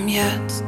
Leben jetzt.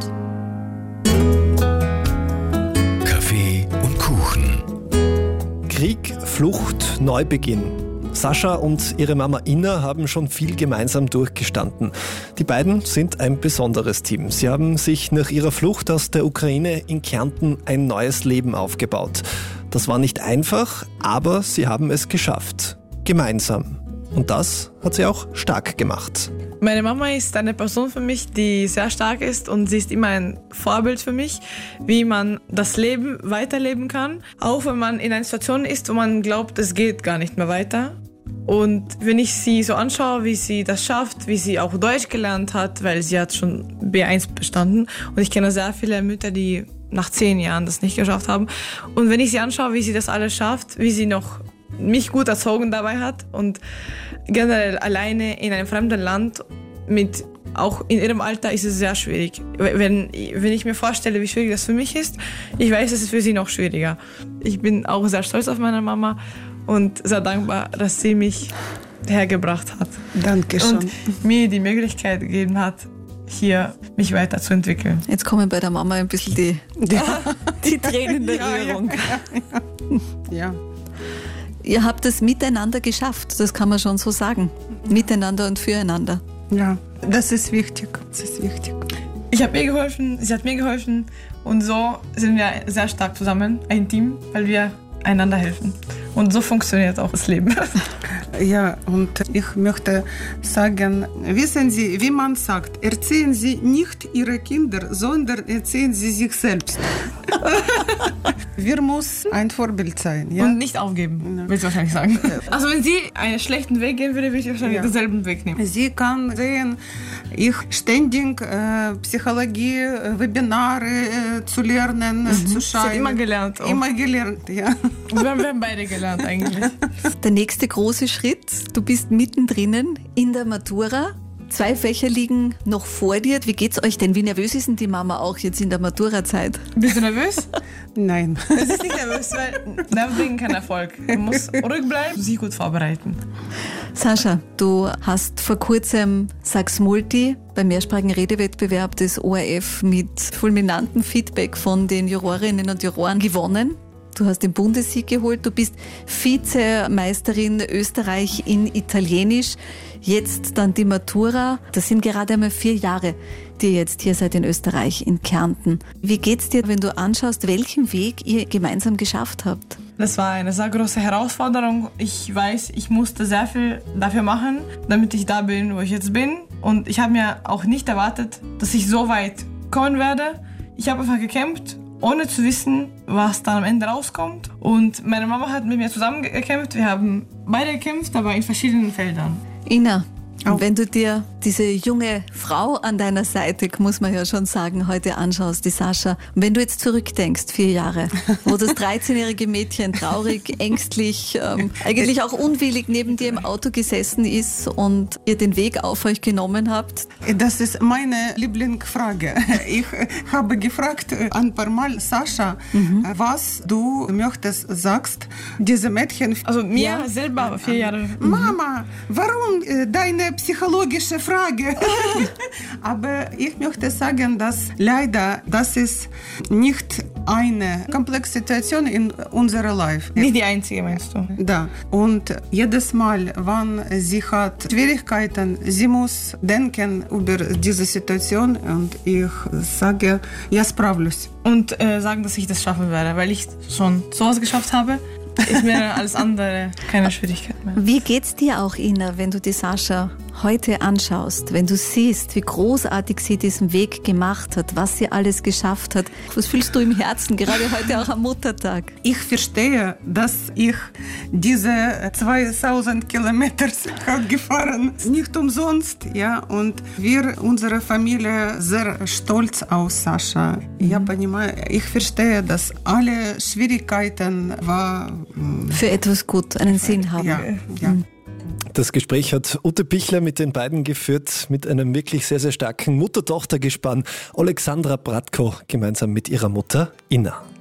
Kaffee und Kuchen. Krieg, Flucht, Neubeginn. Sascha und ihre Mama Inna haben schon viel gemeinsam durchgestanden. Die beiden sind ein besonderes Team. Sie haben sich nach ihrer Flucht aus der Ukraine in Kärnten ein neues Leben aufgebaut. Das war nicht einfach, aber sie haben es geschafft. Gemeinsam. Und das hat sie auch stark gemacht. Meine Mama ist eine Person für mich, die sehr stark ist, und sie ist immer ein Vorbild für mich, wie man das Leben weiterleben kann, auch wenn man in einer Situation ist, wo man glaubt, es geht gar nicht mehr weiter. Und wenn ich sie so anschaue, wie sie das schafft, wie sie auch Deutsch gelernt hat, weil sie hat schon B1 bestanden, und ich kenne sehr viele Mütter, die nach 10 Jahren das nicht geschafft haben. Und wenn ich sie anschaue, wie sie das alles schafft, wie sie noch mich gut erzogen dabei hat und generell alleine in einem fremden Land, auch in ihrem Alter, ist es sehr schwierig. Wenn ich mir vorstelle, wie schwierig das für mich ist, ich weiß, es ist für sie noch schwieriger. Ich bin auch sehr stolz auf meine Mama und sehr dankbar, dass sie mich hergebracht hat. Dankeschön. Und mir die Möglichkeit gegeben hat, hier mich weiterzuentwickeln. Jetzt kommen bei der Mama ein bisschen die Tränen der Rührung. Ja. Ihr habt es miteinander geschafft, das kann man schon so sagen. Miteinander und füreinander. Ja, das ist wichtig. Das ist wichtig. Ich habe ihr geholfen, sie hat mir geholfen, und so sind wir sehr stark zusammen, ein Team, weil wir einander helfen. Und so funktioniert auch das Leben. Ja, und ich möchte sagen, wissen Sie, wie man sagt, erziehen Sie nicht Ihre Kinder, sondern erziehen Sie sich selbst. Wir müssen ein Vorbild sein. Ja? Und nicht aufgeben, will ich wahrscheinlich sagen. Also wenn sie einen schlechten Weg gehen würde, würde ich wahrscheinlich denselben Weg nehmen. Sie kann sehen, ich ständig Psychologie, Webinare zu lernen, zu schauen. Sie hat immer gelernt. Auch. Immer gelernt, ja. Wir haben beide gelernt eigentlich. Der nächste große Schritt, du bist mittendrin in der Matura. 2 Fächer liegen noch vor dir. Wie geht's euch denn? Wie nervös ist denn die Mama auch jetzt in der Matura-Zeit? Bist du nervös? Nein. Es ist nicht nervös, weil Nerven bringen keinen Erfolg. Du musst ruhig bleiben und sich gut vorbereiten. Sascha, du hast vor kurzem Sachs Multi beim mehrsprachigen Redewettbewerb des ORF mit fulminantem Feedback von den Jurorinnen und Juroren gewonnen. Du hast den Bundessieg geholt, du bist Vizemeisterin Österreich in Italienisch, jetzt dann die Matura. Das sind gerade einmal 4 Jahre, die ihr jetzt hier seid in Österreich, in Kärnten. Wie geht's dir, wenn du anschaust, welchen Weg ihr gemeinsam geschafft habt? Das war eine sehr große Herausforderung. Ich weiß, ich musste sehr viel dafür machen, damit ich da bin, wo ich jetzt bin. Und ich habe mir auch nicht erwartet, dass ich so weit kommen werde. Ich habe einfach gekämpft, ohne zu wissen, was dann am Ende rauskommt. Und meine Mama hat mit mir zusammen gekämpft. Wir haben beide gekämpft, aber in verschiedenen Feldern. Inna, wenn du dir diese junge Frau an deiner Seite, muss man ja schon sagen, heute anschaust, die Sascha, und wenn du jetzt zurückdenkst, 4 Jahre, wo das 13-jährige Mädchen traurig, ängstlich, eigentlich auch unwillig neben dir im Auto gesessen ist und ihr den Weg auf euch genommen habt. Das ist meine Lieblingsfrage. Ich habe gefragt ein paar Mal, Sascha, was du möchtest, sagst, diese Mädchen. Also mir selber 4 Jahre. Mama, warum deine psychologische Frage? Aber ich möchte sagen, dass leider das ist nicht eine komplexe Situation in unserer Life. Nicht die einzige, meinst du? Da. Und jedes Mal, wenn sie hat Schwierigkeiten, sie muss denken über diese Situation, und ich sage, я справлюсь. Und sagen, dass ich das schaffen werde, weil ich schon sowas geschafft habe. Ist mir alles andere keine Schwierigkeit mehr. Wie geht's dir auch, Inna, wenn du die Sascha heute anschaust, wenn du siehst, wie großartig sie diesen Weg gemacht hat, was sie alles geschafft hat? Was fühlst du im Herzen, gerade heute auch am Muttertag? Ich verstehe, dass ich diese 2000 Kilometer habe gefahren, nicht umsonst, ja, und wir, unsere Familie, sehr stolz auf Sascha. Ja, ich verstehe, dass alle Schwierigkeiten war für etwas gut, einen Sinn haben. Ja, ja. Das Gespräch hat Ute Pichler mit den beiden geführt, mit einem wirklich sehr, sehr starken Mutter-Tochter-Gespann. Alexandra Bratko gemeinsam mit ihrer Mutter Inna.